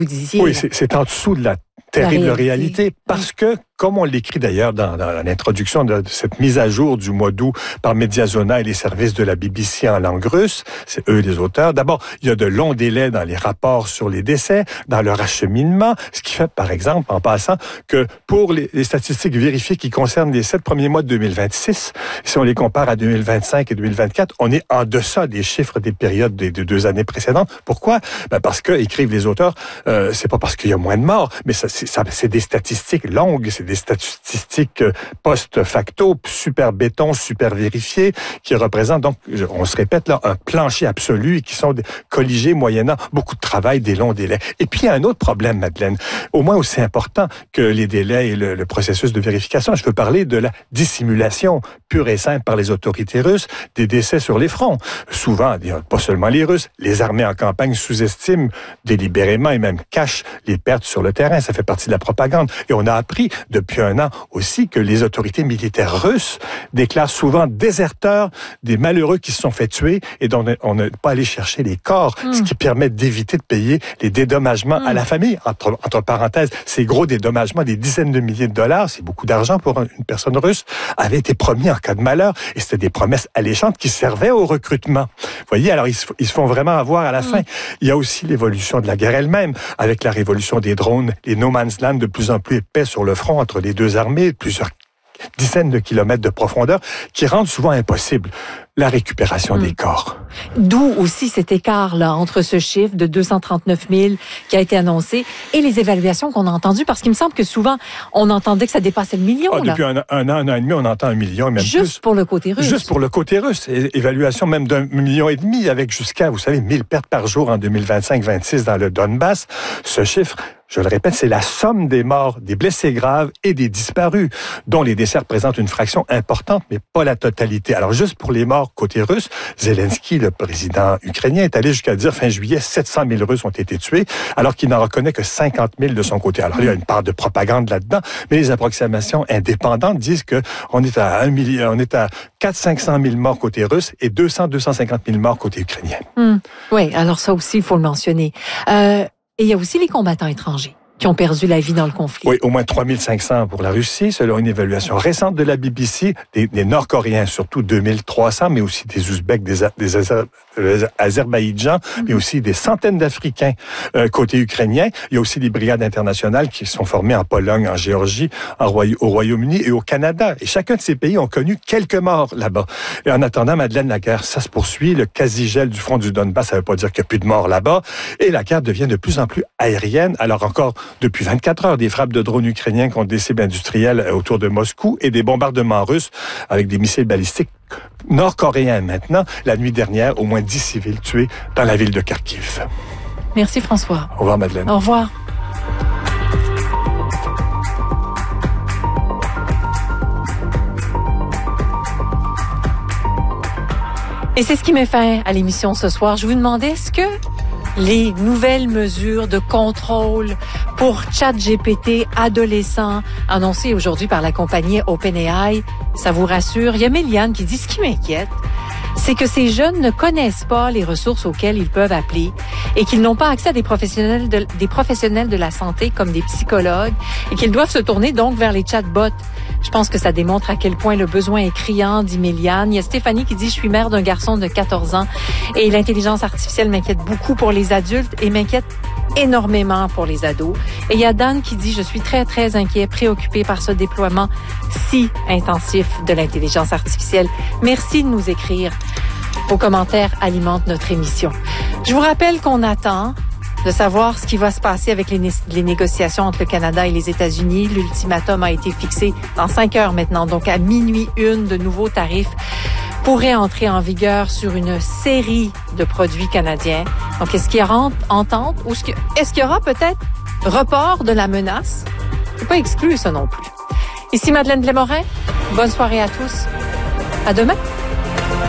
vous disiez. Oui, c'est en dessous de la terrible réalité parce que, comme on l'écrit d'ailleurs dans l'introduction de cette mise à jour du mois d'août par Mediazona et les services de la BBC en langue russe, c'est eux les auteurs. D'abord, il y a de longs délais dans les rapports sur les décès, dans leur acheminement, ce qui fait, par exemple, en passant, que pour les statistiques vérifiées qui concernent les 7 premiers mois de 2026, si on les compare à 2025 et 2024, on est en deçà des chiffres des périodes des 2 années précédentes. Pourquoi? Parce que, écrivent les auteurs, c'est pas parce qu'il y a moins de morts, mais c'est des statistiques longues, c'est des statistiques post-facto, super béton, super vérifiées, qui représentent donc, on se répète là, un plancher absolu et qui sont colligés moyennant beaucoup de travail, des longs délais. Et puis, il y a un autre problème, Madeleine, au moins aussi important que les délais et le processus de vérification. Je veux parler de la dissimulation pure et simple par les autorités russes des décès sur les fronts. Souvent, pas seulement les Russes, les armées en campagne sous-estiment délibérément et même cachent les pertes sur le terrain. Ça fait partie de la propagande. Et on a appris depuis un an aussi que les autorités militaires russes déclarent souvent déserteurs des malheureux qui se sont fait tuer et dont on n'est pas allé chercher les corps, ce qui permet d'éviter de payer les dédommagements à la famille. Entre parenthèses, ces gros dédommagements, des dizaines de milliers de dollars, c'est beaucoup d'argent pour une personne russe, avaient été promis en cas de malheur et c'était des promesses alléchantes qui servaient au recrutement. Vous voyez, alors ils se font vraiment avoir à la fin. Il y a aussi l'évolution de la guerre elle-même, avec la révolution des drones, les no man's land de plus en plus épais sur le front entre les deux armées, plusieurs dizaines de kilomètres de profondeur, qui rendent souvent impossible la récupération des corps. D'où aussi cet écart-là entre ce chiffre de 239 000 qui a été annoncé et les évaluations qu'on a entendues, parce qu'il me semble que souvent, on entendait que ça dépassait le million. Depuis un an et demi, on entend 1 million et même Juste plus. pour le côté russe. Juste pour le côté russe. Évaluation même d'1,5 million avec jusqu'à, vous savez, 1000 pertes par jour en 2025-26 dans le Donbass. Ce chiffre, je le répète, c'est la somme des morts, des blessés graves et des disparus, dont les décès représentent une fraction importante, mais pas la totalité. Alors, juste pour les morts côté russe, Zelensky, le président ukrainien, est allé jusqu'à dire fin juillet, 700 000 Russes ont été tués, alors qu'il n'en reconnaît que 50 000 de son côté. Alors, il y a une part de propagande là-dedans, mais les approximations indépendantes disent que on est à 400-500 000 morts côté russe et 200-250 000 morts côté ukrainien. Oui, alors ça aussi, il faut le mentionner. Et il y a aussi les combattants étrangers qui ont perdu la vie dans le conflit. Oui, au moins 3500 pour la Russie, selon une évaluation récente de la BBC, des Nord-Coréens, surtout 2300, mais aussi des Ouzbeks, des Azerbaïdjans, mais aussi des centaines d'Africains côté ukrainien. Il y a aussi des brigades internationales qui sont formées en Pologne, en Géorgie, au Royaume-Uni et au Canada. Et chacun de ces pays ont connu quelques morts là-bas. Et en attendant, Madeleine, la guerre, ça se poursuit. Le quasi-gel du front du Donbass, ça ne veut pas dire qu'il n'y a plus de morts là-bas. Et la guerre devient de plus en plus aérienne. Alors encore, depuis 24 heures, des frappes de drones ukrainiens contre des cibles industrielles autour de Moscou et des bombardements russes avec des missiles balistiques nord-coréens maintenant. La nuit dernière, au moins 10 civils tués dans la ville de Kharkiv. Merci François. Au revoir Madeleine. Au revoir. Et c'est ce qui met fin à l'émission ce soir. Je vous demandais, est-ce que les nouvelles mesures de contrôle pour ChatGPT adolescent annoncées aujourd'hui par la compagnie OpenAI, ça vous rassure? Il y a Méliane qui dit, ce qui m'inquiète, c'est que ces jeunes ne connaissent pas les ressources auxquelles ils peuvent appeler et qu'ils n'ont pas accès à des professionnels de la santé comme des psychologues et qu'ils doivent se tourner donc vers les chatbots. Je pense que ça démontre à quel point le besoin est criant, dit Méliane. Il y a Stéphanie qui dit « Je suis mère d'un garçon de 14 ans et l'intelligence artificielle m'inquiète beaucoup pour les adultes et m'inquiète énormément pour les ados. » Et il y a Dan qui dit « Je suis très, très inquiet, préoccupé par ce déploiement si intensif de l'intelligence artificielle. » Merci de nous écrire. Vos commentaires alimentent notre émission. Je vous rappelle qu'on attend de savoir ce qui va se passer avec les négociations entre le Canada et les États-Unis. L'ultimatum a été fixé dans 5 heures maintenant, donc à minuit 1, de nouveaux tarifs pourraient entrer en vigueur sur une série de produits canadiens. Donc, est-ce qu'il y aura entente ou est-ce qu'il y aura peut-être report de la menace? C'est pas exclu, ça non plus. Ici Madeleine Blais-Morin. Bonne soirée à tous. À demain.